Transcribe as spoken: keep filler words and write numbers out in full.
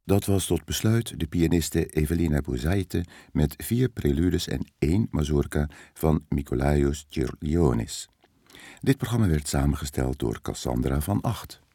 Dat was tot besluit de pianiste Evelina Bouzaite met vier preludes en één mazurka van Mikolaios Cherlionis. Dit programma werd samengesteld door Cassandra van Acht.